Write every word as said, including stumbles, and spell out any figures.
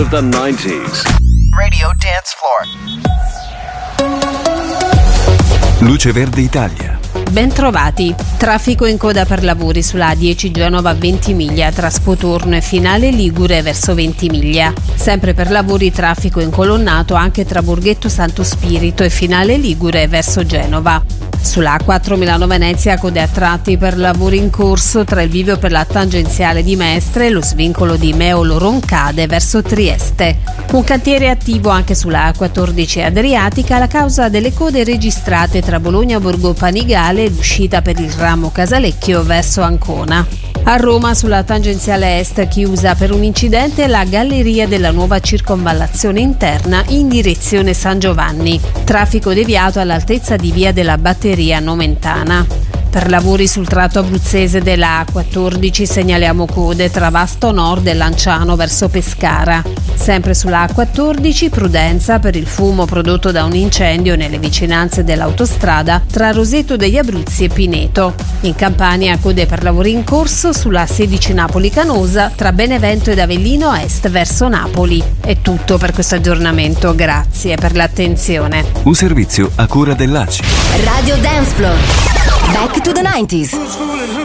The nineties. Radio Dance Floor. Luce Verde Italia. Bentrovati. Traffico in coda per lavori sulla A dieci Genova-Ventimiglia tra Spotorno e Finale Ligure verso Ventimiglia. Sempre per lavori traffico incolonnato anche tra Borghetto Santo Spirito e Finale Ligure verso Genova. Sulla A quattro Milano-Venezia code a tratti per lavori in corso tra il bivio per la tangenziale di Mestre e lo svincolo di Meolo-Roncade verso Trieste. Un cantiere attivo anche sulla A quattordici Adriatica a causa delle code registrate tra Bologna-Borgo Panigale e l'uscita per il ramo Casalecchio verso Ancona. A Roma sulla tangenziale est chiusa per un incidente la galleria della nuova circonvallazione interna in direzione San Giovanni. Traffico deviato all'altezza di via della Batteria Nomentana. Per lavori sul tratto abruzzese della A quattordici segnaliamo code tra Vasto Nord e Lanciano verso Pescara. Sempre sulla A quattordici prudenza per il fumo prodotto da un incendio nelle vicinanze dell'autostrada tra Roseto degli Abruzzi e Pineto. In Campania code per lavori in corso sulla A sedici Napoli-Canosa tra Benevento ed Avellino Est verso Napoli. È tutto per questo aggiornamento, grazie per l'attenzione. Un servizio a cura dell'A C I. Radio Dance Floor. Back to the nineties.